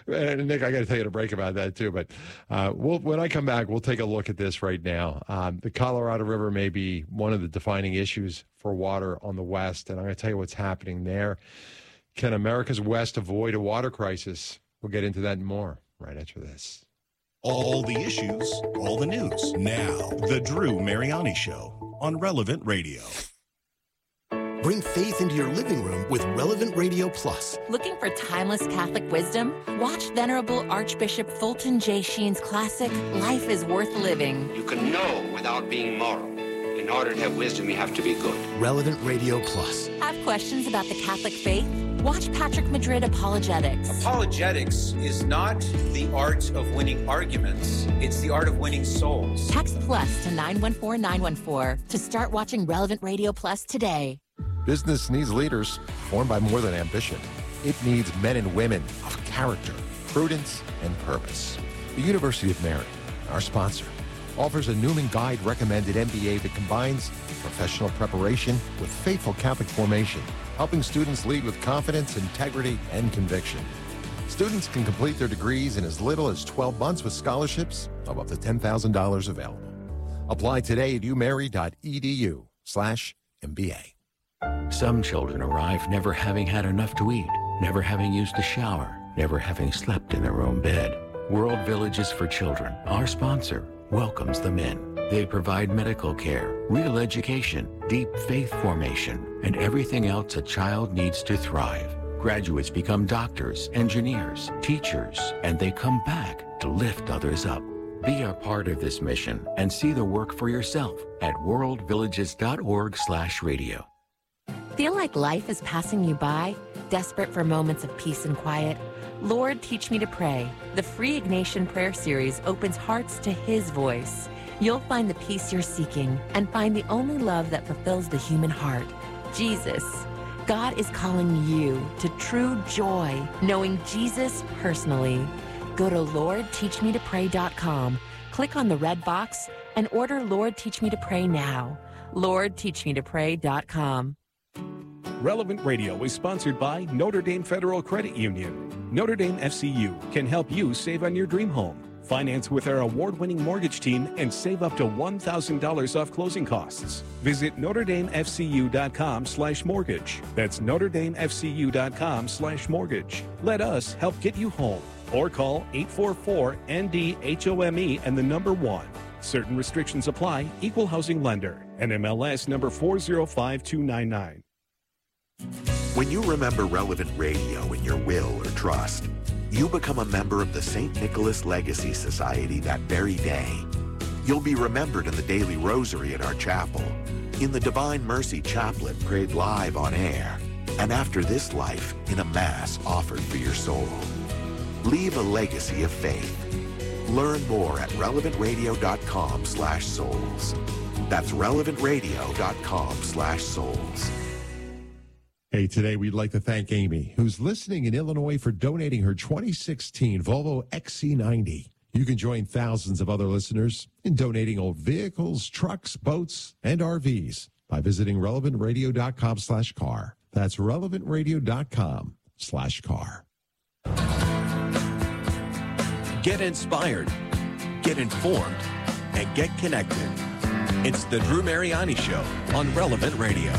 And Nick, I got to tell you to break about that too. But when I come back, we'll take a look at this right now. The Colorado River may be one of the defining issues for water on the West, and I'm going to tell you what's happening there. Can America's West avoid a water crisis? We'll get into that and more right after this. All the issues, all the news. Now, The Drew Mariani Show on Relevant Radio. Bring faith into your living room with Relevant Radio Plus. Looking for timeless Catholic wisdom? Watch Venerable Archbishop Fulton J. Sheen's classic, Life is Worth Living. You can know without being moral. In order to have wisdom, you have to be good. Relevant Radio Plus. Have questions about the Catholic faith? Watch Patrick Madrid Apologetics. Apologetics is not the art of winning arguments. It's the art of winning souls. Text plus to 914914 to start watching Relevant Radio Plus today. Business needs leaders formed by more than ambition. It needs men and women of character, prudence, and purpose. The University of Mary, our sponsor, offers a Newman Guide recommended MBA that combines professional preparation with faithful Catholic formation, helping students lead with confidence, integrity, and conviction. Students can complete their degrees in as little as 12 months with scholarships of up to $10,000 available. Apply today at umary.edu/MBA. Some children arrive never having had enough to eat, never having used a shower, never having slept in their own bed. World Villages for Children, our sponsor, welcomes them in. They provide medical care, real education, deep faith formation, and everything else a child needs to thrive. Graduates become doctors, engineers, teachers, and they come back to lift others up. Be a part of this mission and see the work for yourself at worldvillages.org/radio. Feel like life is passing you by? Desperate for moments of peace and quiet? Lord, Teach Me to Pray. The free Ignatian prayer series opens hearts to His voice. You'll find the peace you're seeking and find the only love that fulfills the human heart, Jesus. God is calling you to true joy, knowing Jesus personally. Go to LordTeachMeToPray.com, click on the red box, and order Lord Teach Me to Pray now. LordTeachMeToPray.com. Relevant Radio is sponsored by Notre Dame Federal Credit Union. Notre Dame FCU can help you save on your dream home. Finance with our award-winning mortgage team and save up to $1,000 off closing costs. Visit NotreDameFCU.com/mortgage. That's NotreDameFCU.com/mortgage. Let us help get you home. Or call 844-ND-HOME and the number 1. Certain restrictions apply. Equal housing lender. NMLS number 405299. When you remember Relevant Radio in your will or trust, you become a member of the St. Nicholas Legacy Society that very day. You'll be remembered in the daily rosary at our chapel, in the Divine Mercy Chaplet prayed live on air, and after this life in a Mass offered for your soul. Leave a legacy of faith. Learn more at relevantradio.com/souls. That's relevantradio.com/souls. Hey, today we'd like to thank Amy, who's listening in Illinois, for donating her 2016 Volvo XC90. You can join thousands of other listeners in donating old vehicles, trucks, boats, and RVs by visiting relevantradio.com/car. That's relevantradio.com/car. Get inspired, get informed, and get connected. It's the Drew Mariani Show on Relevant Radio.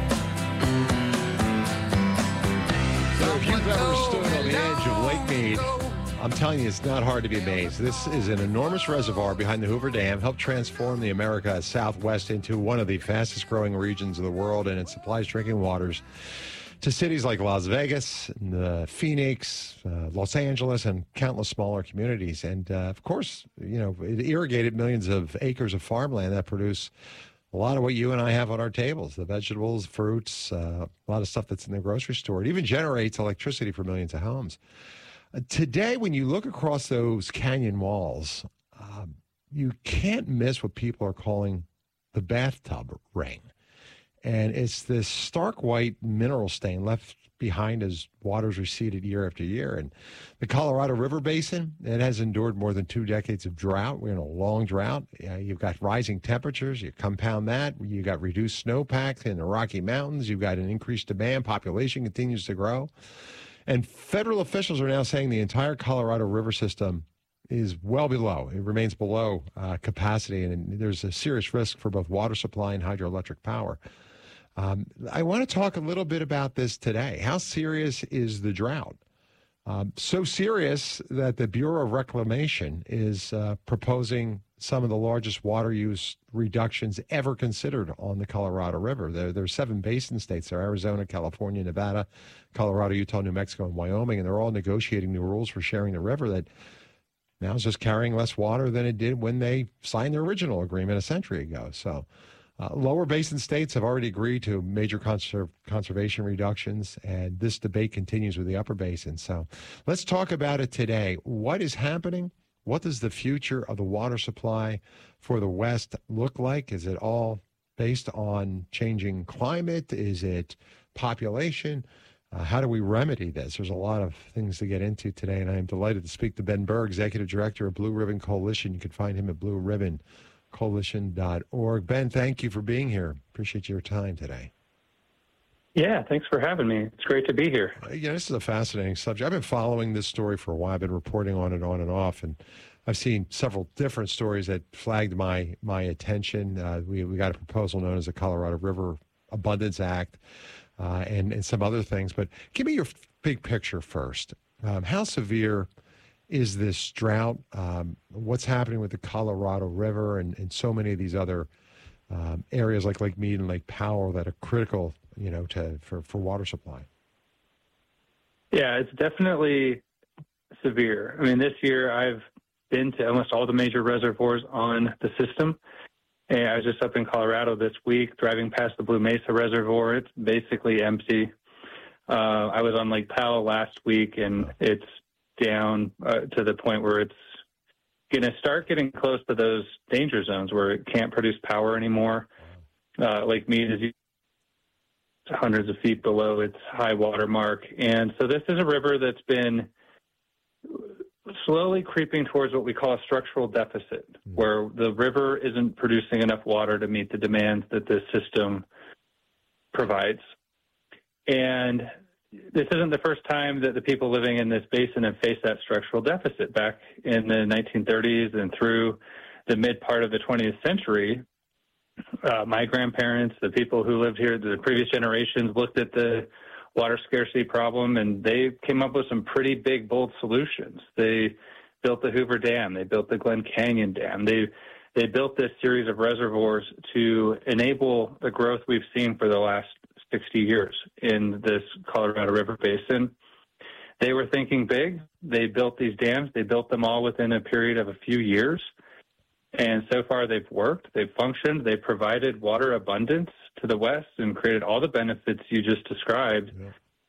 So if you've ever stood on the edge of Lake Mead, I'm telling you, it's not hard to be amazed. This is an enormous reservoir behind the Hoover Dam, helped transform the America Southwest into one of the fastest growing regions of the world, and it supplies drinking waters to cities like Las Vegas, Phoenix, Los Angeles, and countless smaller communities. And, of course, you know, it irrigated millions of acres of farmland that produce a lot of what you and I have on our tables, the vegetables, fruits, a lot of stuff that's in the grocery store. It even generates electricity for millions of homes. Today, when you look across those canyon walls, you can't miss what people are calling the bathtub ring. And it's this stark white mineral stain left behind as waters receded year after year. And the Colorado River Basin, it has endured more than 2 decades of drought. We're in a long drought. You've got rising temperatures. You compound that. You've got reduced snowpack in the Rocky Mountains. You've got an increased demand. Population continues to grow. And federal officials are now saying the entire Colorado River system is well below. It remains below capacity, and there's a serious risk for both water supply and hydroelectric power. I want to talk a little bit about this today. How serious is the drought? So serious that the Bureau of Reclamation is proposing some of the largest water use reductions ever considered on the Colorado River. There are 7 basin states there: Arizona, California, Nevada, Colorado, Utah, New Mexico, and Wyoming, and they're all negotiating new rules for sharing the river that now is just carrying less water than it did when they signed their original agreement a century ago. So lower basin states have already agreed to major conservation reductions, and this debate continues with the upper basin. So let's talk about it today. What is happening? What does the future of the water supply for the West look like? Is it all based on changing climate? Is it population? How do we remedy this? There's a lot of things to get into today, and I am delighted to speak to Ben Burr, Executive Director of Blue Ribbon Coalition. You can find him at blueribboncoalition.org. Ben, thank you for being here. Appreciate your time today. Yeah, thanks for having me. It's great to be here. This is a fascinating subject. I've been following this story for a while. I've been reporting on and off, and I've seen several different stories that flagged my attention. We got a proposal known as the Colorado River Abundance Act and some other things. But give me your big picture first. How severe is this drought? What's happening with the Colorado River and so many of these other areas like Lake Mead and Lake Powell that are critical, for water supply? Yeah, it's definitely severe. I mean, this year I've been to almost all the major reservoirs on the system. And I was just up in Colorado this week, driving past the Blue Mesa Reservoir. It's basically empty. I was on Lake Powell last week, and it's down to the point where it's going to start getting close to those danger zones where it can't produce power anymore. Lake Mead is hundreds of feet below its high water mark. And so this is a river that's been slowly creeping towards what we call a structural deficit, where the river isn't producing enough water to meet the demands that the system provides. And this isn't the first time that the people living in this basin have faced that structural deficit. Back in the 1930s and through the mid part of the 20th century, my grandparents, the people who lived here, the previous generations, looked at the water scarcity problem, and they came up with some pretty big, bold solutions. They built the Hoover Dam. They built the Glen Canyon Dam. They built this series of reservoirs to enable the growth we've seen for the last 60 years in this Colorado River Basin. They were thinking big. They built these dams. They built them all within a period of a few years. And so far they've worked, they've functioned, they've provided water abundance to the West and created all the benefits you just described. Yeah.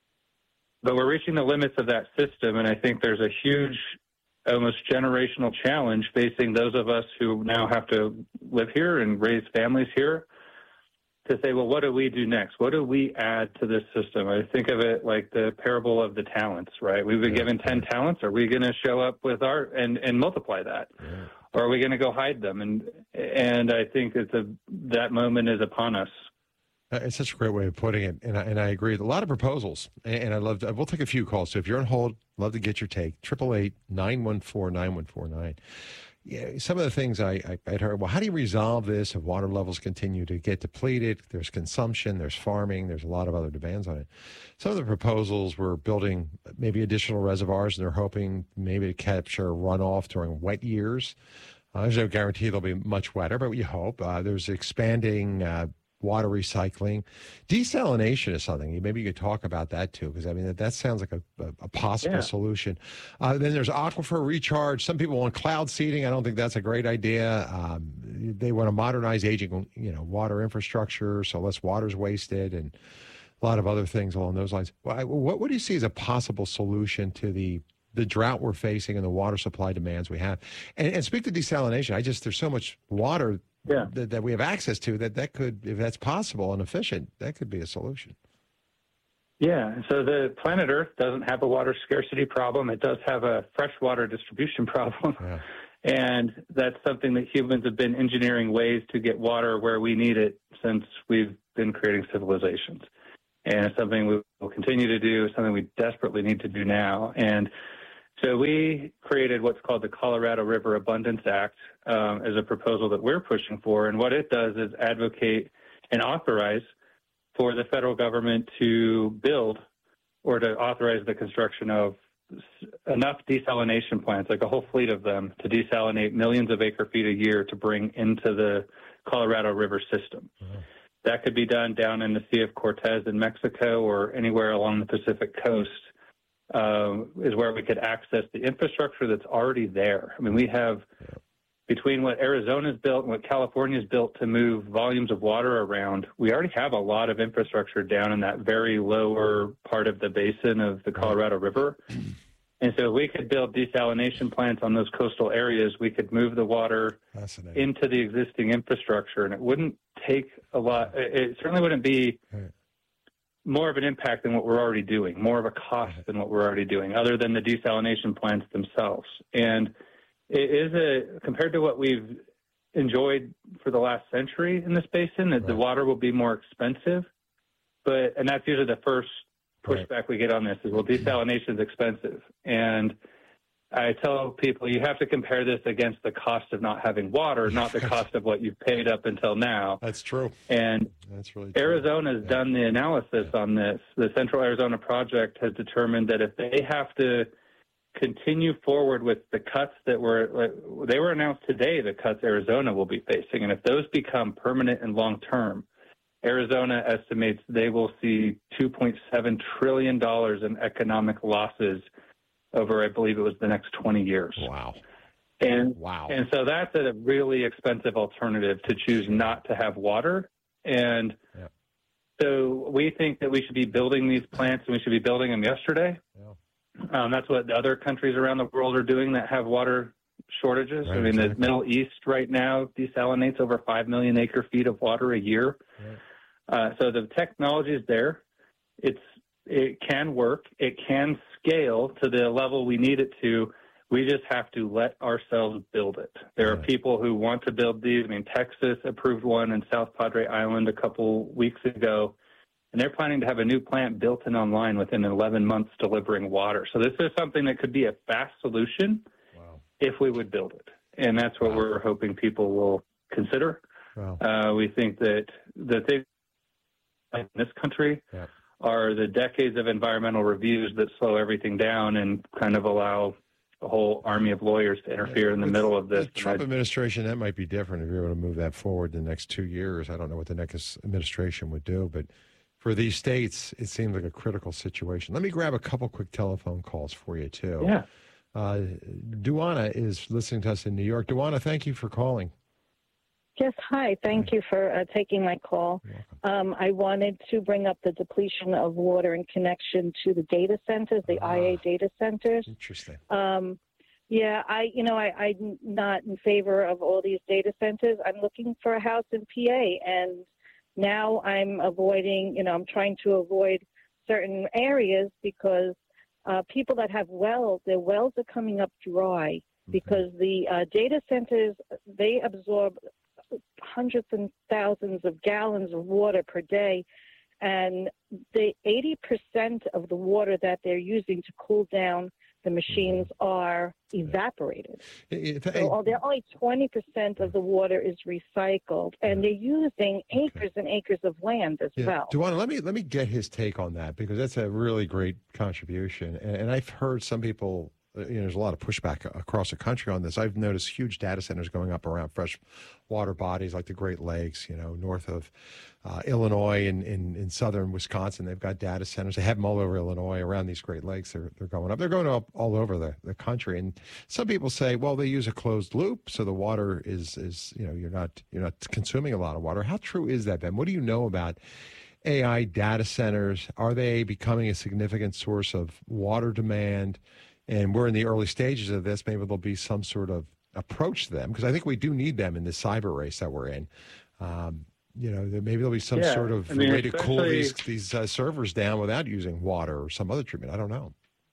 But we're reaching the limits of that system, and I think there's a huge, almost generational challenge facing those of us who now have to live here and raise families here to say, well, what do we do next? What do we add to this system? I think of it like the parable of the talents, right? We've been given 10 talents. Are we going to show up with our and multiply that? Yeah. Or are we going to go hide them? And I think that moment is upon us. It's such a great way of putting it, and I agree. A lot of proposals, and we'll take a few calls. So if you're on hold, love to get your take. 888-914-9149. Yeah, some of the things I'd heard, well, how do you resolve this if water levels continue to get depleted? There's consumption, there's farming, there's a lot of other demands on it. Some of the proposals were building maybe additional reservoirs, and they're hoping maybe to capture runoff during wet years. There's no guarantee they'll be much wetter, but we hope. There's expanding water recycling. Desalination is something. Maybe you could talk about that too, because I mean that sounds like a possible solution. Then there's aquifer recharge. Some people want cloud seeding. I don't think that's a great idea. They want to modernize aging, water infrastructure, so less water's wasted, and a lot of other things along those lines. What do you see as a possible solution to the drought we're facing and the water supply demands we have? And speak to desalination. There's so much water that we have access to that could, if that's possible and efficient, that could be a solution. Yeah, so the planet Earth doesn't have a water scarcity problem. It does have a freshwater distribution problem. Yeah. And that's something that humans have been engineering ways to get water where we need it since we've been creating civilizations. And it's something we will continue to do, something we desperately need to do now. And so we created what's called the Colorado River Abundance Act as a proposal that we're pushing for. And what it does is advocate and authorize for the federal government to build or to authorize the construction of enough desalination plants, like a whole fleet of them, to desalinate millions of acre feet a year to bring into the Colorado River system. That could be done down in the Sea of Cortez in Mexico or anywhere along the Pacific coast, is where we could access the infrastructure that's already there. I mean, we have, between what Arizona's built and what California's built to move volumes of water around, we already have a lot of infrastructure down in that very lower part of the basin of the Colorado River. And so if we could build desalination plants on those coastal areas, we could move the water into the existing infrastructure, and it wouldn't take a lot. It certainly wouldn't be more of an impact than what we're already doing, more of a cost than what we're already doing, other than the desalination plants themselves. And it is compared to what we've enjoyed for the last century in this basin, that the water will be more expensive. And that's usually the first pushback we get on this is, well, desalination is expensive. And I tell people you have to compare this against the cost of not having water, not the cost of what you've paid up until now. That's true. And that's really true. Arizona's done the analysis on this. The Central Arizona Project has determined that if they have to continue forward with the cuts that they were announced today, the cuts Arizona will be facing, and if those become permanent and long-term, Arizona estimates they will see $2.7 trillion in economic losses over, I believe it was the next 20 years. Wow. And so that's a really expensive alternative to choose not to have water. And so we think that we should be building these plants, and we should be building them yesterday. That's what the other countries around the world are doing that have water shortages. I mean, the Middle East right now desalinates over 5 million acre feet of water a year. So the technology is there. It can work. It can scale to the level we need it to. We just have to let ourselves build it. There are people who want to build these. I mean, Texas approved one in South Padre Island a couple weeks ago, and they're planning to have a new plant built and online within 11 months delivering water. So this is something that could be a fast solution if we would build it. And that's what we're hoping people will consider. We think that the things in this country are the decades of environmental reviews that slow everything down and kind of allow a whole army of lawyers to interfere in the middle of this. The Trump administration, that might be different if you're able to move that forward in the next 2 years. I don't know what the next administration would do, but for these states, it seems like a critical situation. Let me grab a couple quick telephone calls for you, too. Duana is listening to us in New York. Duana, thank you for calling. Yes, hi. Thank you for taking my call. I wanted to bring up the depletion of water in connection to the data centers, the IA data centers. Interesting. I'm not in favor of all these data centers. I'm looking for a house in PA, and now I'm trying to avoid certain areas because people that have wells, their wells are coming up dry because the data centers, they absorb hundreds and thousands of gallons of water per day, and the 80% of the water that they're using to cool down the machines are evaporated. So only 20% of the water is recycled, and they're using acres and acres of land as well. Duana, let me get his take on that, because that's a really great contribution. And I've heard some people, there's a lot of pushback across the country on this. I've noticed huge data centers going up around fresh water bodies like the Great Lakes, north of Illinois and in southern Wisconsin. They've got data centers. They have them all over Illinois around these Great Lakes. They're going up. They're going up all over the country. And some people say, well, they use a closed loop, so the water is you're not consuming a lot of water. How true is that, Ben? What do you know about AI data centers? Are they becoming a significant source of water demand? And we're in the early stages of this. Maybe there'll be some sort of approach to them, because I think we do need them in this cyber race that we're in. Maybe there'll be some sort of way to cool these servers down without using water or some other treatment. I don't know.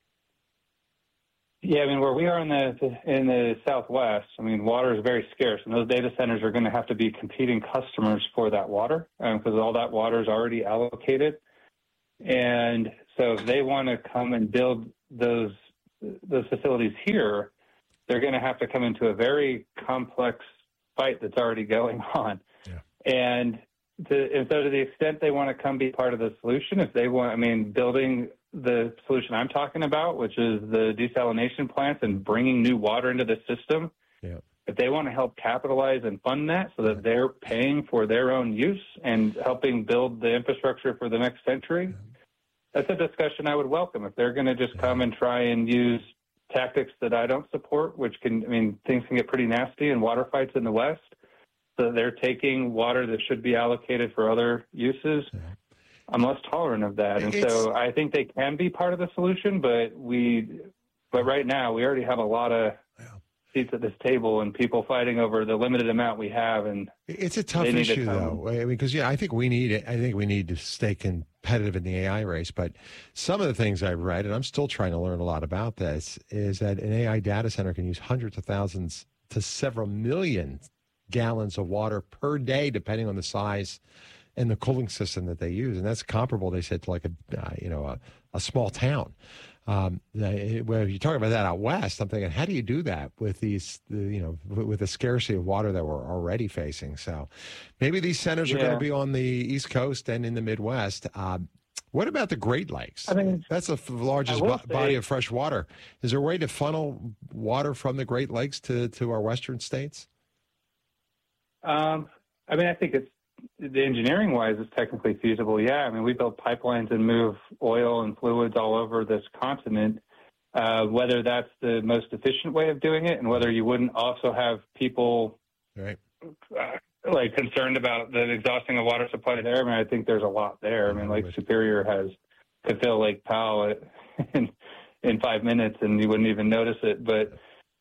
Yeah, where we are in the Southwest, water is very scarce, and those data centers are going to have to be competing customers for that water because all that water is already allocated. And so if they want to come and build those facilities here, they're going to have to come into a very complex fight that's already going on. Yeah. And so to the extent they want to come be part of the solution, if they want, I mean, building the solution I'm talking about, which is the desalination plants and bringing new water into the system, yeah. If they want to help capitalize and fund that so that they're paying for their own use and helping build the infrastructure for the next century, that's a discussion I would welcome. If they're going to just come and try and use tactics that I don't support, which can, I mean, things can get pretty nasty in water fights in the West, so they're taking water that should be allocated for other uses. Yeah. I'm less tolerant of that. And so I think they can be part of the solution, but right now we already have a lot of seats at this table and people fighting over the limited amount we have. And it's a tough issue, though. I mean, because I think we need to stay competitive in the AI race. But some of the things I've read, and I'm still trying to learn a lot about this, is that an AI data center can use hundreds of thousands to several million gallons of water per day, depending on the size and the cooling system that they use, and that's comparable, they said, to like a small town. Well, if you're talking about that out west, I'm thinking, how do you do that with with the scarcity of water that we're already facing? So maybe these centers are going to be on the East Coast and in the Midwest. What about the Great Lakes? I mean, that's the largest body of fresh water. Is there a way to funnel water from the Great Lakes to our western states? I mean, I think the engineering-wise, it's technically feasible. Yeah, I mean, we build pipelines and move oil and fluids all over this continent. Whether that's the most efficient way of doing it, and whether you wouldn't also have people concerned about the exhausting of water supply there. I mean, I think there's a lot there. I mean, Lake Superior could fill Lake Powell in 5 minutes, and you wouldn't even notice it. But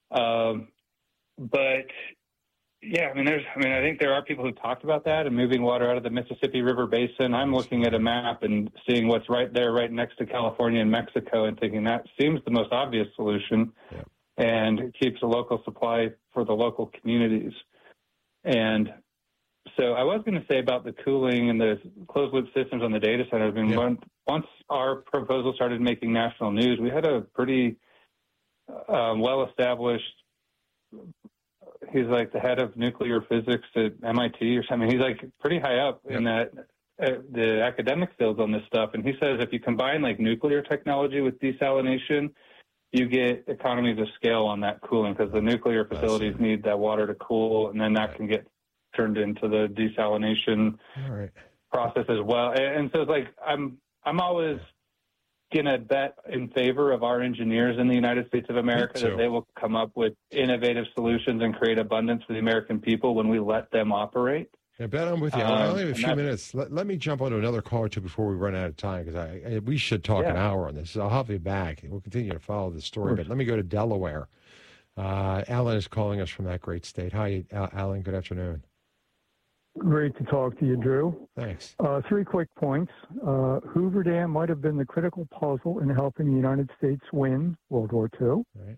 yeah, I think there are people who talked about that and moving water out of the Mississippi River Basin. I'm looking at a map and seeing what's right there, right next to California and Mexico, and thinking that seems the most obvious solution, and it keeps a local supply for the local communities. And so I was going to say about the cooling and the closed-loop systems on the data centers. I mean, once our proposal started making national news, we had a pretty well-established. He's like the head of nuclear physics at MIT or something. He's like pretty high up in that the academic fields on this stuff. And he says if you combine like nuclear technology with desalination, you get economies of scale on that cooling, because the nuclear facilities need that water to cool, and then that can get turned into the desalination process as well. And so it's like I'm always going to bet in favor of our engineers in the United States of America that they will come up with innovative solutions and create abundance for the American people when we let them operate. Yeah, Ben, I'm with you. I only have a few minutes. Let me jump onto another call or two before we run out of time, because we should talk an hour on this. So I'll have you back. We'll continue to follow the story, but let me go to Delaware. Alan is calling us from that great state. Hi, Alan. Good afternoon. Great to talk to you, Drew. Thanks. 3 quick points. Hoover Dam might have been the critical puzzle in helping the United States win World War II. Right.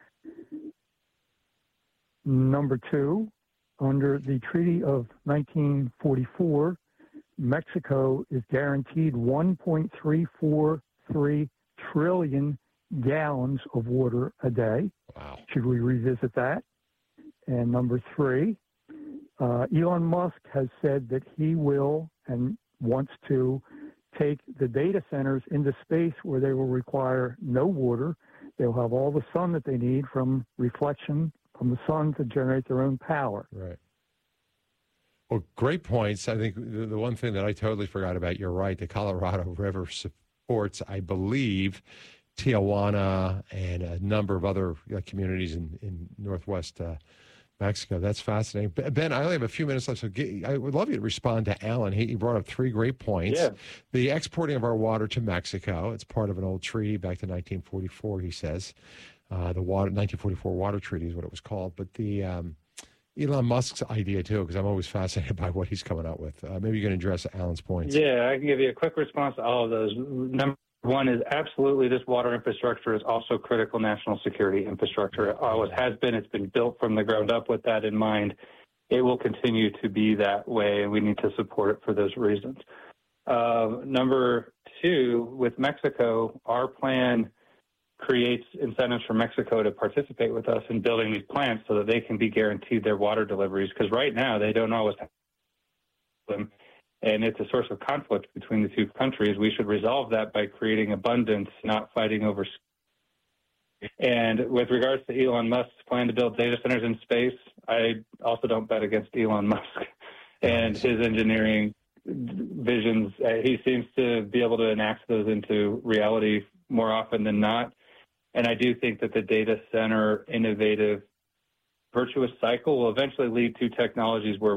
Number 2, under the Treaty of 1944, Mexico is guaranteed 1.343 trillion gallons of water a day. Wow. Should we revisit that? And number 3, Elon Musk has said that he will and wants to take the data centers into space where they will require no water. They'll have all the sun that they need from reflection from the sun to generate their own power. Right. Well, great points. I think the one thing that I totally forgot about, you're right, the Colorado River supports, I believe, Tijuana and a number of other communities in northwest Mexico. That's fascinating. Ben, I only have a few minutes left, so I would love you to respond to Alan. He brought up 3 great points. Yeah. The exporting of our water to Mexico, it's part of an old treaty back to 1944, he says. The 1944 Water Treaty is what it was called. But the Elon Musk's idea, too, because I'm always fascinated by what he's coming up with. Maybe you can address Alan's points. Yeah, I can give you a quick response to all of those. Number 1 is absolutely this water infrastructure is also critical national security infrastructure. It always has been. It's been built from the ground up with that in mind. It will continue to be that way, and we need to support it for those reasons. Number too, with Mexico, our plan creates incentives for Mexico to participate with us in building these plants so that they can be guaranteed their water deliveries, because right now they don't always have them, and it's a source of conflict between the two countries. We should resolve that by creating abundance, not fighting over. And with regards to Elon Musk's plan to build data centers in space, I also don't bet against Elon Musk and his engineering visions. He seems to be able to enact those into reality more often than not. And I do think that the data center innovative virtuous cycle will eventually lead to technologies where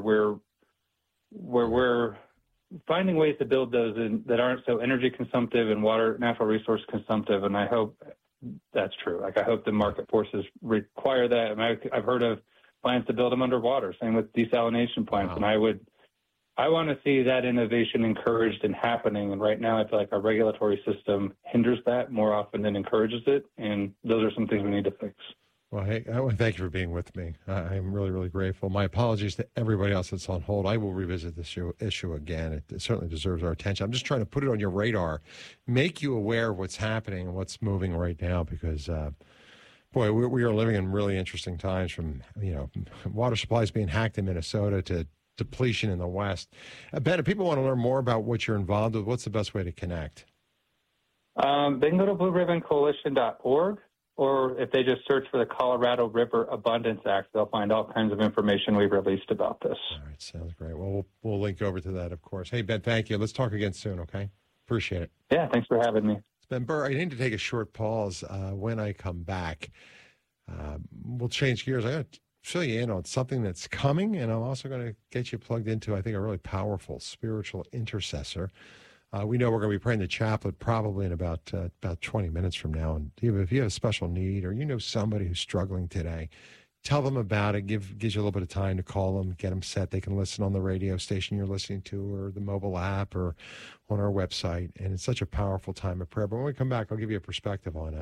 we're finding ways to build those that aren't so energy consumptive and natural resource consumptive. And I hope that's true. Like, I hope the market forces require that. I mean, I've heard of plans to build them underwater, same with desalination plants. Wow. And I want to see that innovation encouraged and happening. And right now, I feel like our regulatory system hinders that more often than encourages it. And those are some things we need to fix. Well, hey, I want to thank you for being with me. I'm really, really grateful. My apologies to everybody else that's on hold. I will revisit this issue again. It certainly deserves our attention. I'm just trying to put it on your radar, make you aware of what's happening and what's moving right now, because, boy, we are living in really interesting times, from, water supplies being hacked in Minnesota to depletion in the West. Ben, if people want to learn more about what you're involved with, what's the best way to connect? They can go to BlueRibbonCoalition.org. Or if they just search for the Colorado River Abundance Act, they'll find all kinds of information we've released about this. All right, sounds great. Well, we'll link over to that, of course. Hey, Ben, thank you. Let's talk again soon, okay? Appreciate it. Yeah, thanks for having me. It's Ben Burr. I need to take a short pause. When I come back, we'll change gears. I'm going to fill you in on something that's coming, and I'm also going to get you plugged into, I think, a really powerful spiritual intercessor. We know we're going to be praying the chaplet probably in about 20 minutes from now. And if you have a special need, or you know somebody who's struggling today, tell them about it. Gives you a little bit of time to call them, get them set. They can listen on the radio station you're listening to, or the mobile app, or on our website. And it's such a powerful time of prayer. But when we come back, I'll give you a perspective on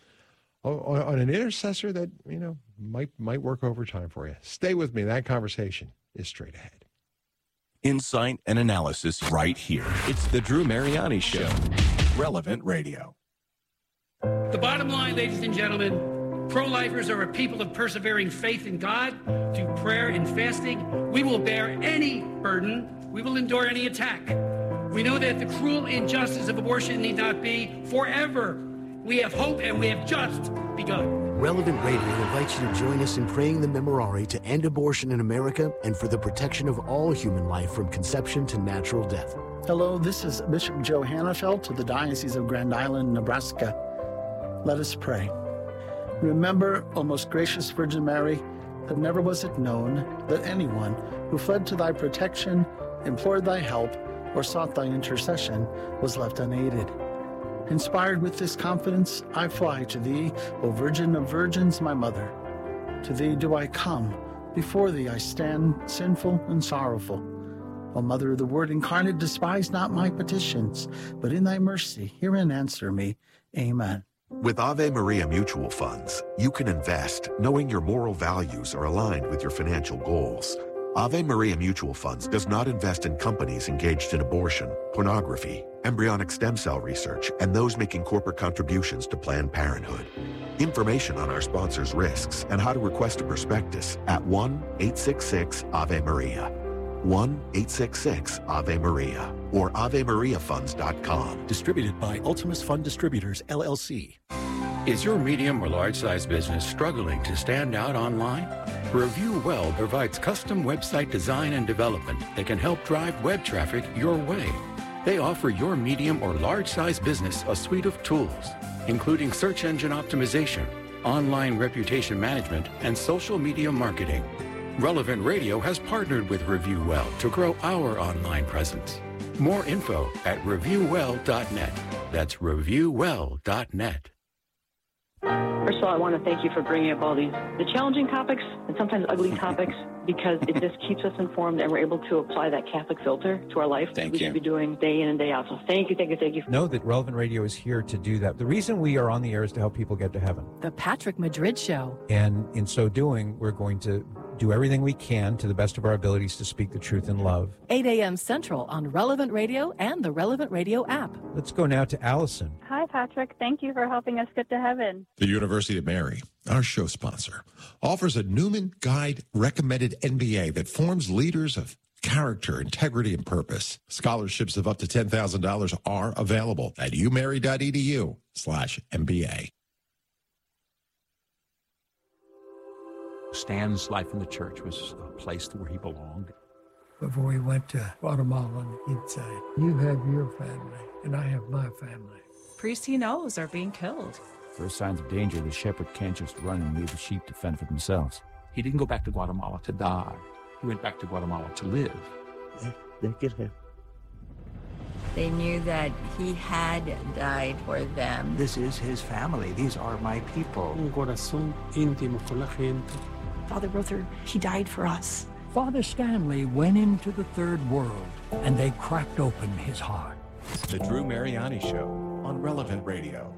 an intercessor that might work overtime for you. Stay with me. That conversation is straight ahead. Insight and analysis right here. It's the Drew Mariani Show. Relevant Radio. The bottom line, ladies and gentlemen, pro-lifers are a people of persevering faith in God, through prayer and fasting. We will bear any burden. We will endure any attack. We know that the cruel injustice of abortion need not be forever. We have hope, and we have just begun. Relevant Radio invites you to join us in praying the Memorare to end abortion in America and for the protection of all human life from conception to natural death. Hello, this is Bishop Joe Hannafelt of the Diocese of Grand Island, Nebraska. Let us pray. Remember, O most gracious Virgin Mary, that never was it known that anyone who fled to thy protection, implored thy help, or sought thy intercession was left unaided. Inspired with this confidence, I fly to thee, O Virgin of Virgins, my mother. To thee do I come, before thee I stand, sinful and sorrowful. O Mother of the Word incarnate, despise not my petitions, but in thy mercy hear and answer me. Amen. With Ave Maria Mutual Funds, you can invest knowing your moral values are aligned with your financial goals. Ave Maria Mutual Funds does not invest in companies engaged in abortion, pornography, embryonic stem cell research, and those making corporate contributions to Planned Parenthood. Information on our sponsors' risks and how to request a prospectus at 1-866-AVE-MARIA. 1-866-AVE-MARIA or AveMariaFunds.com. Distributed by Ultimus Fund Distributors, LLC. Is your medium or large-size business struggling to stand out online? Review Well provides custom website design and development that can help drive web traffic your way. They offer your medium or large-size business a suite of tools, including search engine optimization, online reputation management, and social media marketing. Relevant Radio has partnered with Review Well to grow our online presence. More info at reviewwell.net. That's reviewwell.net. First of all, I want to thank you for bringing up all the challenging topics and sometimes ugly topics, because it just keeps us informed and we're able to apply that Catholic filter to our life. Thank we you. should be doing day in and day out. So thank you. Know that Relevant Radio is here to do that. The reason we are on the air is to help people get to heaven. The Patrick Madrid Show. And in so doing, we're going to do everything we can to the best of our abilities to speak the truth in love. 8 a.m. Central on Relevant Radio and the Relevant Radio app. Let's go now to Allison. Hi, Patrick. Thank you for helping us get to heaven. The University of Mary, our show sponsor, offers a Newman Guide recommended MBA that forms leaders of character, integrity, and purpose. Scholarships of up to $10,000 are available at umary.edu/MBA. Stan's life in the church was a place where he belonged. Before he went to Guatemala, he'd say, "You have your family, and I have my family." Priests he knows are being killed. First signs of danger, the shepherd can't just run and leave the sheep to fend for themselves. He didn't go back to Guatemala to die. He went back to Guatemala to live. They get him. They knew that he had died for them. This is his family. These are my people. Un corazón íntimo con la gente. Father Rother, he died for us. Father Stanley went into the third world, and they cracked open his heart. The Drew Mariani Show on Relevant Radio.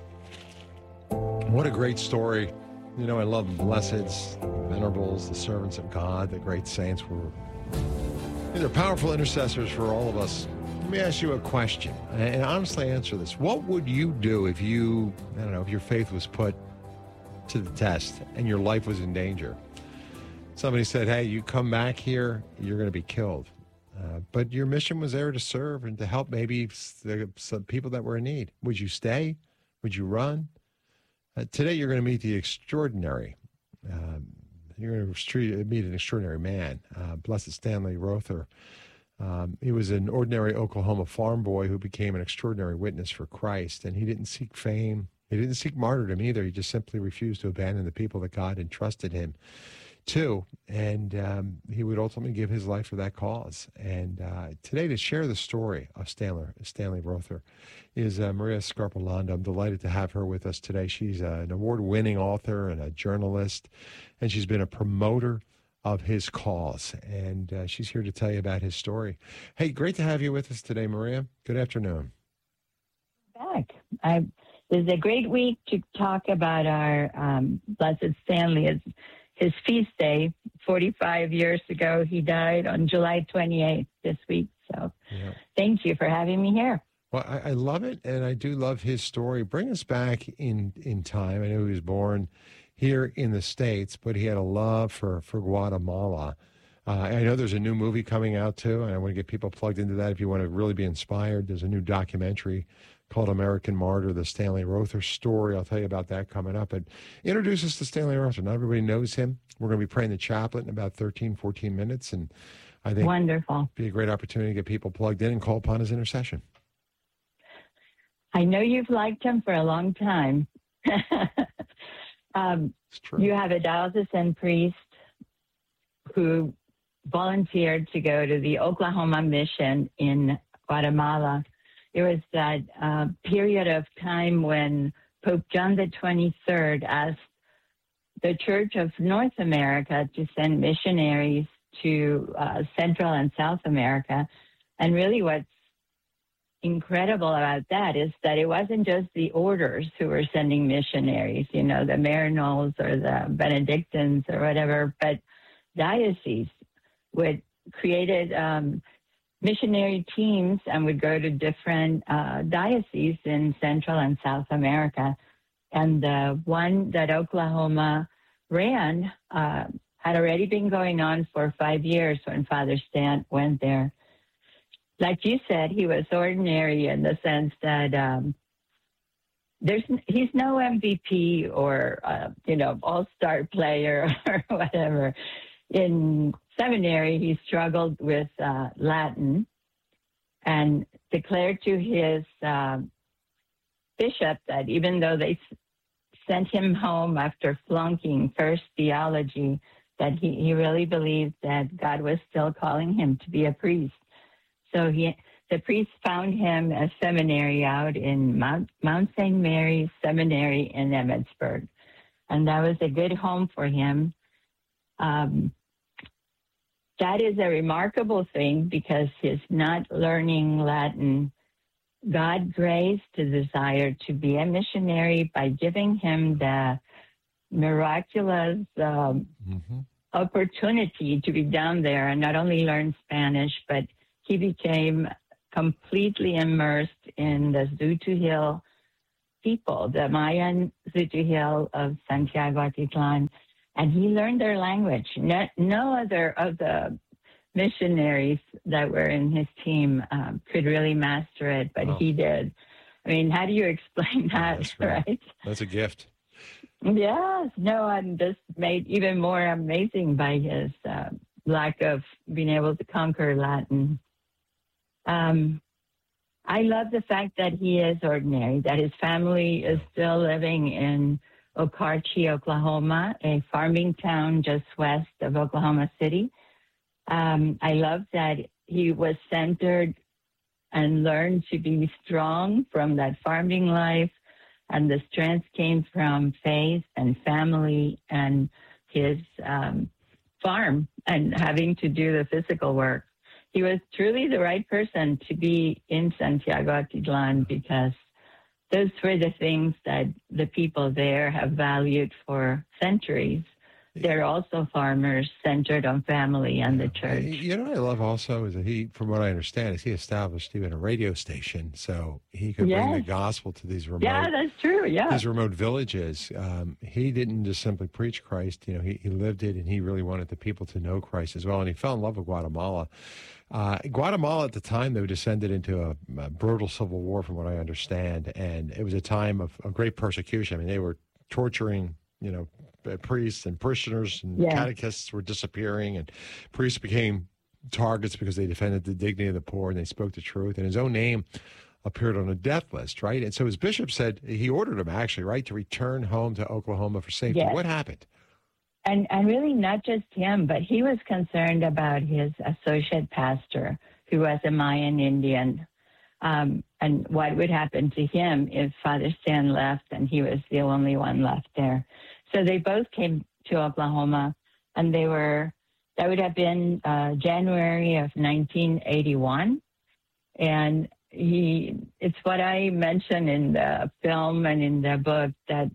What a great story. You know, I love the blesseds, the venerables, the servants of God, the great saints. These are powerful intercessors for all of us. Let me ask you a question, and honestly answer this. What would you do if you, I don't know, if your faith was put to the test and your life was in danger? Somebody said, hey, you come back here, you're going to be killed. But your mission was there to serve and to help maybe some people that were in need. Would you stay? Would you run? Today, you're going to meet the extraordinary. You're going to meet an extraordinary man, Blessed Stanley Rother. He was an ordinary Oklahoma farm boy who became an extraordinary witness for Christ, and he didn't seek fame. He didn't seek martyrdom either. He just simply refused to abandon the people that God entrusted him to, and he would ultimately give his life for that cause. And today, to share the story of Stanley Rother is Maria Scarpolando. I'm delighted to have her with us today. She's an award-winning author and a journalist, and she's been a promoter of his cause, and she's here to tell you about his story. Hey, great to have you with us today, Maria. Good afternoon. Back. This is a great week to talk about our Blessed Stanley. It's his feast day. 45 years ago, he died on July 28th this week. So Thank you for having me here. Well, I love it, and I do love his story. Bring us back in time. I know he was born here in the States, but he had a love for Guatemala. I know there's a new movie coming out, too, and I want to get people plugged into that if you want to really be inspired. There's a new documentary called American Martyr, the Stanley Rother story. I'll tell you about that coming up. But introduce us to Stanley Rother. Not everybody knows him. We're going to be praying the chaplet in about 13, 14 minutes, and I think wonderful. It'd be a great opportunity to get people plugged in and call upon his intercession. I know you've liked him for a long time. You have a diocesan priest who volunteered to go to the Oklahoma mission in Guatemala. It was that period of time when Pope John the 23rd asked the Church of North America to send missionaries to Central and South America. And really what's incredible about that is that it wasn't just the orders who were sending missionaries, you know, the Maryknols or the Benedictines or whatever, but dioceses would created missionary teams and would go to different dioceses in Central and South America. And the one that Oklahoma ran had already been going on for 5 years when Father Stan went there. Like you said, he was ordinary in the sense that he's no MVP or, all-star player or whatever. In seminary, he struggled with Latin and declared to his bishop that even though they sent him home after flunking first theology, that he really believed that God was still calling him to be a priest. So the priest found him a seminary out in Mount St. Mary's Seminary in Emmetsburg. And that was a good home for him. That is a remarkable thing because his not learning Latin, God graced his desire to be a missionary by giving him the miraculous opportunity to be down there and not only learn Spanish, but he became completely immersed in the Zutujil people, the Mayan Zutujil of Santiago Atitlan, and he learned their language. No other of the missionaries that were in his team could really master it, but he did. I mean, how do you explain that, right? That's a gift. Yes. No, I'm just made even more amazing by his lack of being able to conquer Latin. I love the fact that he is ordinary, that his family is still living in Okarche, Oklahoma, a farming town just west of Oklahoma City. I love that he was centered and learned to be strong from that farming life, and the strength came from faith and family and his farm and having to do the physical work. He was truly the right person to be in Santiago Atitlan because those were the things that the people there have valued for centuries. They're also farmers centered on family and the church. You know what I love also is that he, from what I understand, is he established even a radio station so he could bring the gospel to these remote. Yeah, that's true. Yeah, these remote villages. He didn't just simply preach Christ. You know, he lived it, and he really wanted the people to know Christ as well. And he fell in love with Guatemala. Guatemala at the time, though, descended into a brutal civil war, from what I understand, and it was a time of great persecution. I mean, they were torturing, you know, priests and parishioners, and catechists were disappearing, and priests became targets because they defended the dignity of the poor and they spoke the truth, and his own name appeared on a death list, right? And so his bishop said, he ordered him actually, right, to return home to Oklahoma for safety. What happened? And really not just him, but he was concerned about his associate pastor, who was a Mayan Indian, and what would happen to him if Father Stan left and he was the only one left there. So they both came to Oklahoma, and that would have been January of 1981. And it's what I mentioned in the film and in the book, that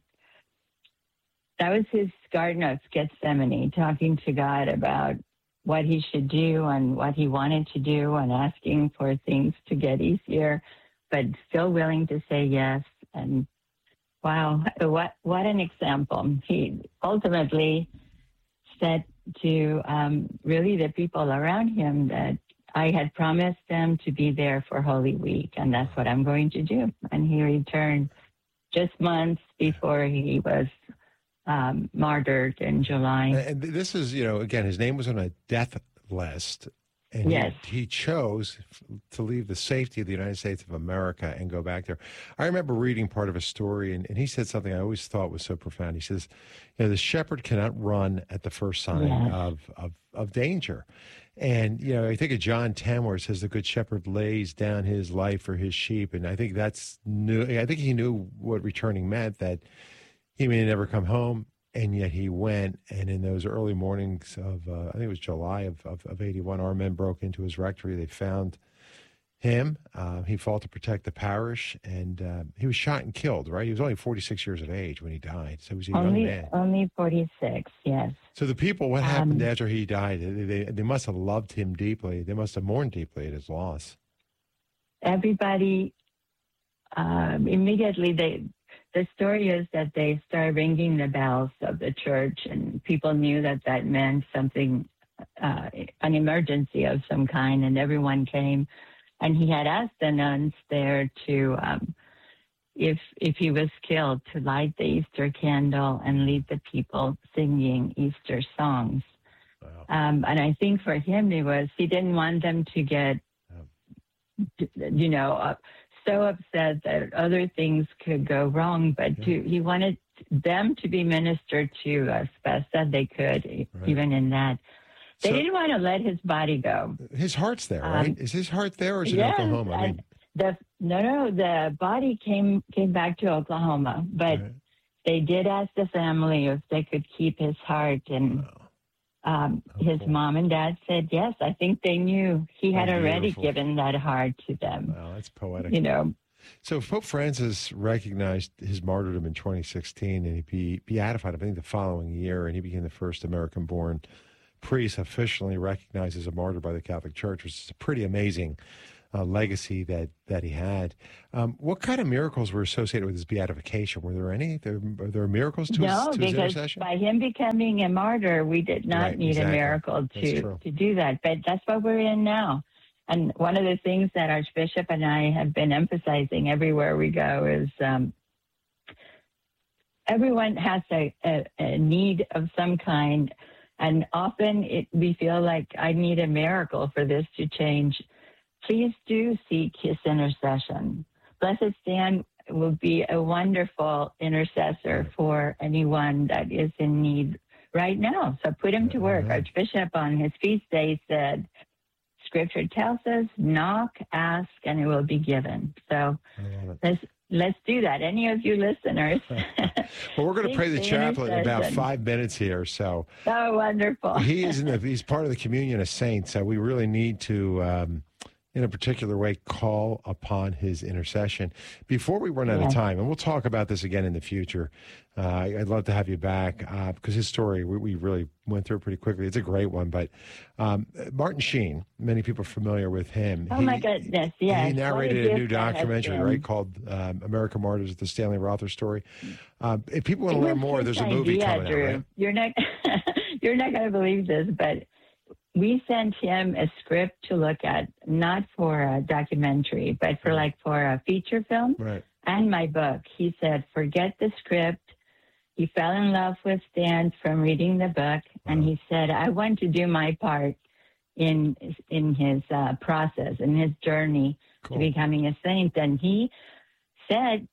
was his Garden of Gethsemane, talking to God about what he should do and what he wanted to do, and asking for things to get easier, but still willing to say yes. And wow, what an example. He ultimately said to really the people around him that I had promised them to be there for Holy Week, and that's what I'm going to do. And he returned just months before he was martyred in July. And this is, you know, again, his name was on a death list. And he chose to leave the safety of the United States of America and go back there. I remember reading part of a story, and he said something I always thought was so profound. He says, you know, the shepherd cannot run at the first sign of danger. And, you know, I think of John 10, where it says the good shepherd lays down his life for his sheep. And I think that's new. I think he knew what returning meant, that he may never come home. And yet he went, and in those early mornings of, I think it was July of 81, our men broke into his rectory. They found him. He fought to protect the parish, and he was shot and killed, right? He was only 46 years of age when he died, so he was a young man. Only 46, yes. So the people, what happened after he died? They must have loved him deeply. They must have mourned deeply at his loss. Everybody, immediately, the story is that they started ringing the bells of the church, and people knew that meant something, an emergency of some kind, and everyone came. And he had asked the nuns there to, if he was killed, to light the Easter candle and lead the people singing Easter songs. Wow. And I think for him, he didn't want them to get, you know, so upset that other things could go wrong, but he wanted them to be ministered to as best that they could, even in that. They didn't want to let his body go. His heart's there, right? Is his heart there, or is it Oklahoma? I mean, the body came back to Oklahoma, but they did ask the family if they could keep his heart, and his mom and dad said yes. I think they knew he had already given that heart to them. Wow, that's poetic. You know, So Pope Francis recognized his martyrdom in 2016, and he beatified, I think, the following year, and he became the first American-born priest officially recognized as a martyr by the Catholic Church, which is a pretty amazing legacy that he had. What kind of miracles were associated with his beatification? Were there any? Are there miracles to his intercession? By him becoming a martyr, we did not need a miracle to do that. But that's what we're in now. And one of the things that Archbishop and I have been emphasizing everywhere we go is everyone has a need of some kind. And often we feel like I need a miracle for this to change. Please do seek his intercession. Blessed Stan will be a wonderful intercessor for anyone that is in need right now. So put him to work. Archbishop on his feast day said, Scripture tells us, knock, ask, and it will be given. So let's do that. Any of you listeners. Well, we're going to pray the chaplet in about 5 minutes here. So oh, wonderful. He's part of the communion of saints. So we really need to, in a particular way, call upon his intercession. Before we run out of time, and we'll talk about this again in the future, I'd love to have you back because his story, we really went through it pretty quickly. It's a great one. But Martin Sheen, many people are familiar with him. Oh, my goodness, yes. He narrated a new documentary, right, called American Martyrs, the Stanley Rother story. If people want to learn more, there's a movie coming out, right? You're not going to believe this, but we sent him a script to look at, not for a documentary, but for a feature film and my book. He said, forget the script. He fell in love with Stan from reading the book, and he said, I want to do my part in his process, in his journey to becoming a saint. And he said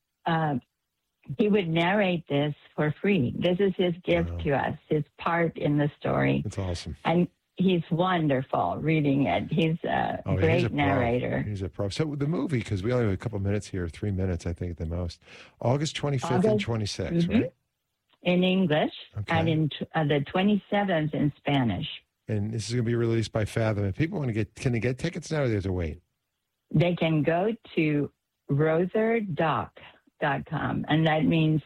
he would narrate this for free. This is his gift to us, his part in the story. That's awesome. And he's wonderful reading it. He's a great narrator. He's a pro. So the movie, because we only have a couple minutes here, 3 minutes, I think, at the most. August 25th and 26th, right? In English, and in the 27th in Spanish. And this is going to be released by Fathom. If people want to can they get tickets now, or do they have to wait? They can go to rotherdoc.com, and that means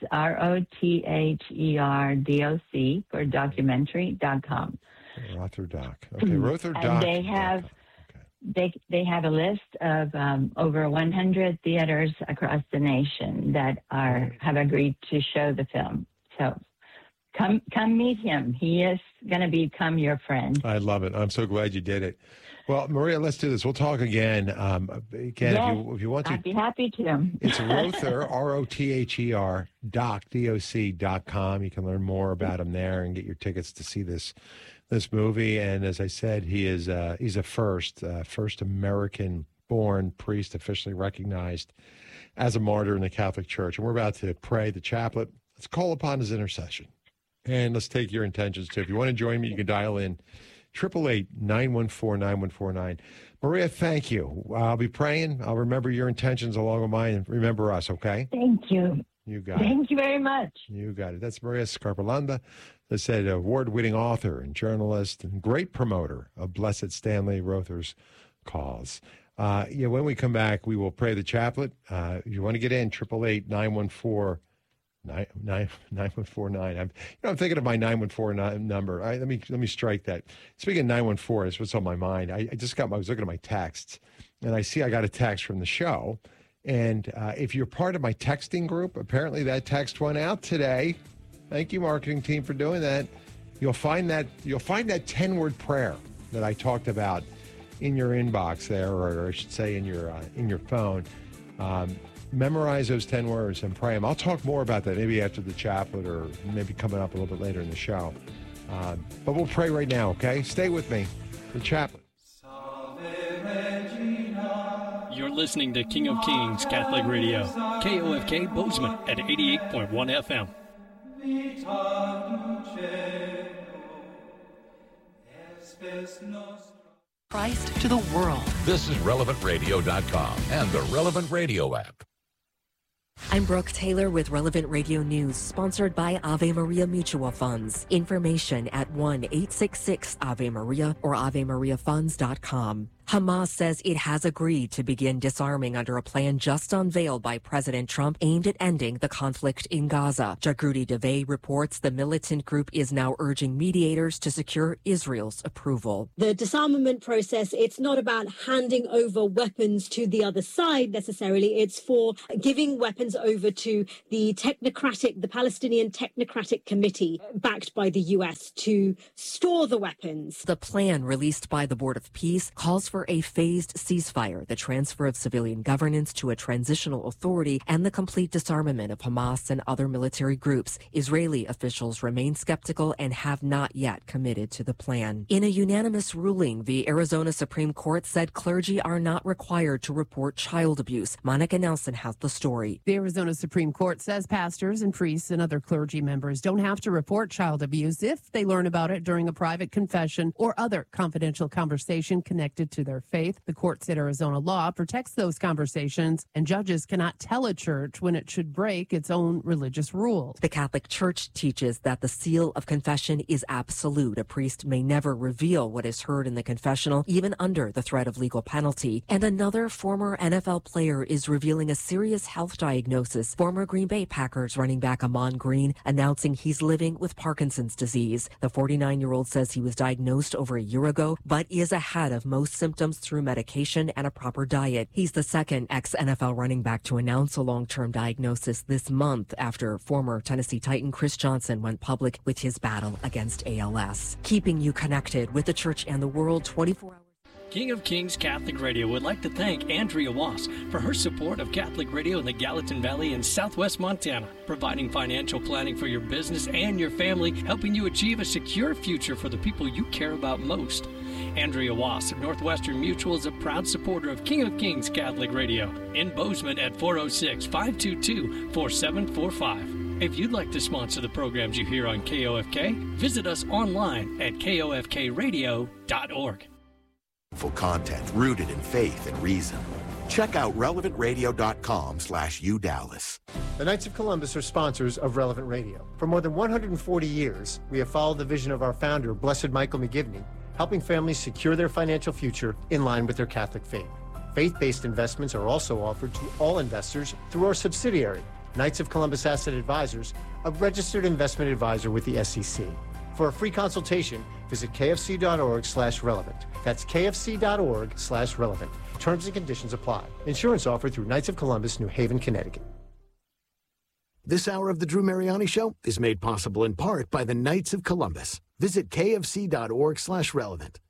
ROTHERDOC for documentary.com. Rotherdoc. Okay, Rotherdoc. And they have they have a list of over 100 theaters across the nation that have agreed to show the film. So come meet him. He is going to become your friend. I love it. I'm so glad you did it. Well, Maria, let's do this. We'll talk again. If you want to. I'd be happy to. It's Rother, ROTHER, doc.com. You can learn more about him there and get your tickets to see this movie. And as I said, he's a first American-born priest officially recognized as a martyr in the Catholic Church. And we're about to pray the chaplet. Let's call upon his intercession. And let's take your intentions, too. If you want to join me, you can dial in 888-914-9149. Maria, thank you. I'll be praying. I'll remember your intentions along with mine, and remember us, okay? Thank you. You got it. Thank you very much. You got it. That's Maria Scarpalanda, as I said, award-winning author and journalist and great promoter of Blessed Stanley Rother's cause. When we come back, we will pray the chaplet. If you want to get in, 888-914-9149. I'm thinking of my 914 number. Let me strike that. Speaking of 914, it's what's on my mind. I was looking at my texts, and I see I got a text from the show. And if you're part of my texting group, apparently that text went out today. Thank you, marketing team, for doing that. You'll find that 10-word prayer that I talked about in your inbox there, or I should say in your phone. Memorize those 10 words and pray them. I'll talk more about that maybe after the chaplet or maybe coming up a little bit later in the show. But we'll pray right now, okay? Stay with me. The chaplet. You're listening to King of Kings Catholic Radio, KOFK Bozeman at 88.1 FM. Christ to the world. This is RelevantRadio.com and the Relevant Radio app. I'm Brooke Taylor with Relevant Radio News, sponsored by Ave Maria Mutual Funds. Information at 1-866-AVE-MARIA or AveMariaFunds.com. Hamas says it has agreed to begin disarming under a plan just unveiled by President Trump aimed at ending the conflict in Gaza. Jagrudi Devey reports the militant group is now urging mediators to secure Israel's approval. The disarmament process, it's not about handing over weapons to the other side necessarily. It's for giving weapons over to the Palestinian Technocratic Committee, backed by the U.S., to store the weapons. The plan released by the Board of Peace calls for a phased ceasefire, the transfer of civilian governance to a transitional authority, and the complete disarmament of Hamas and other military groups. Israeli officials remain skeptical and have not yet committed to the plan. In a unanimous ruling, the Arizona Supreme Court said clergy are not required to report child abuse. Monica Nelson has the story. The Arizona Supreme Court says pastors and priests and other clergy members don't have to report child abuse if they learn about it during a private confession or other confidential conversation connected to their faith. The court said Arizona law protects those conversations, and judges cannot tell a church when it should break its own religious rules. The Catholic Church teaches that the seal of confession is absolute. A priest may never reveal what is heard in the confessional, even under the threat of legal penalty. And another former NFL player is revealing a serious health diagnosis. Former Green Bay Packers running back Ahman Green announcing he's living with Parkinson's disease. The 49-year-old says he was diagnosed over a year ago, but is ahead of most symptoms through medication and a proper diet. He's the second ex-NFL running back to announce a long-term diagnosis this month after former Tennessee Titan Chris Johnson went public with his battle against ALS. Keeping you connected with the church and the world 24 hours. King of Kings Catholic Radio would like to thank Andrea Wass for her support of Catholic Radio in the Gallatin Valley in southwest Montana, providing financial planning for your business and your family, helping you achieve a secure future for the people you care about most. Andrea Wass of Northwestern Mutual is a proud supporter of King of Kings Catholic Radio in Bozeman at 406-522-4745. If you'd like to sponsor the programs you hear on KOFK, visit us online at kofkradio.org. Content rooted in faith and reason. Check out relevantradio.com/UDallas. The Knights of Columbus are sponsors of Relevant Radio. For more than 140 years, we have followed the vision of our founder, Blessed Michael McGivney, helping families secure their financial future in line with their Catholic faith. Faith-based investments are also offered to all investors through our subsidiary, Knights of Columbus Asset Advisors, a registered investment advisor with the SEC. For a free consultation, visit kfc.org/relevant. That's kfc.org/relevant. Terms and conditions apply. Insurance offered through Knights of Columbus, New Haven, Connecticut. This hour of the Drew Mariani Show is made possible in part by the Knights of Columbus. Visit kfc.org/relevant.